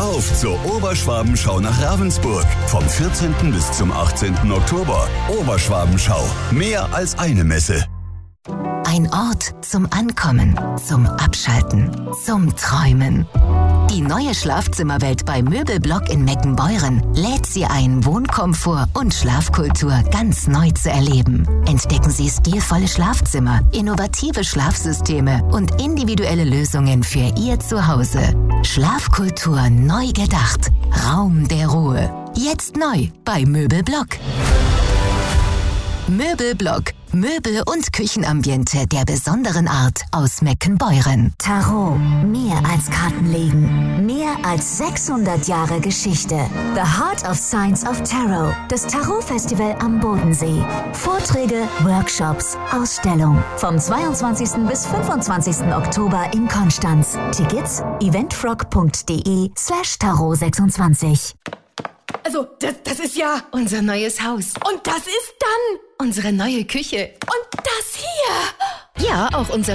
Auf zur Oberschwabenschau nach Ravensburg. Vom 14. bis zum 18. Oktober. Oberschwabenschau. Mehr als eine Messe. Ein Ort zum Ankommen, zum Abschalten, zum Träumen. Die neue Schlafzimmerwelt bei Möbelblock in Meckenbeuren lädt Sie ein, Wohnkomfort und Schlafkultur ganz neu zu erleben. Entdecken Sie stilvolle Schlafzimmer, innovative Schlafsysteme und individuelle Lösungen für Ihr Zuhause. Schlafkultur neu gedacht. Raum der Ruhe. Jetzt neu bei Möbelblock. Möbelblock. Möbel- und Küchenambiente der besonderen Art aus Meckenbeuren. Tarot. Mehr als Kartenlegen. Mehr als 600 Jahre Geschichte. The Heart of Science of Tarot. Das Tarot-Festival am Bodensee. Vorträge, Workshops, Ausstellung. Vom 22. bis 25. Oktober in Konstanz. Tickets eventfrog.de/tarot26. Also, das ist ja Unser neues Haus. Und das ist dann Unsere neue Küche. und das hier. Ja, auch unser